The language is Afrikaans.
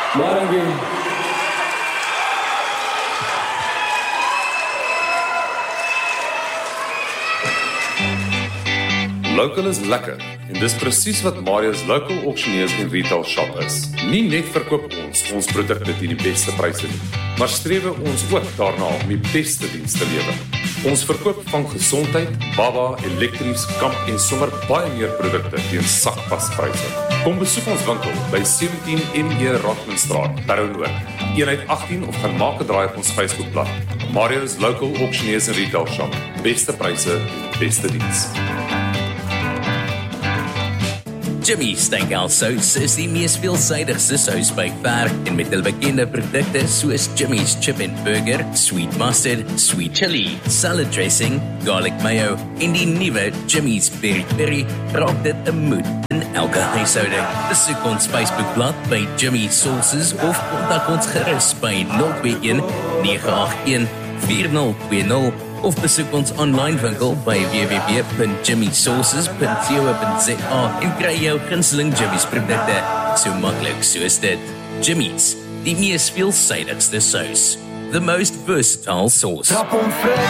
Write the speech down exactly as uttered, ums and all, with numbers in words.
Baie dankie. Local is lekker en dis presies wat Marius Local Auctioneers en Retail Shop is. Nie net verkoop ons ons produkte teen die beste pryse nie, maar strewe ons ook daarna om die beste diens te lewer. Ons verkoop van gesondheid, baba, elektries, kamp en sommer baie meer produkte teen sakpaspryse. Kom besoek ons winkel by sewentien M E Rockmanstraat, Paronoord, eenheid agttien of gaan maak 'n draai op ons Facebookblad. Marius Local Auctioneers en Retail Shop. Beste pryse, beste diens. Jimmy's Steakhouse Sous is die mees veelsidigste sous by ver en met hul bekende produkte soos Jimmy's Chip and Burger, Sweet Mustard, Sweet Chili, Salad Dressing, Garlic Mayo en die nuwe Jimmy's Peri Peri raak dit 'n moed in elke huishouding. Besoek ons Facebookblad by Jimmy Sauces of kontak ons gerus by nul twee een nege agt een vier nul twee nul of besoek ons online winkel by w w w punt jimmy sauces punt co punt za en kry jou gunsteling Jimmy's produkte so maklik soos dit. Jimmy's, die mees veelsidigste sous. The most versatile sauce.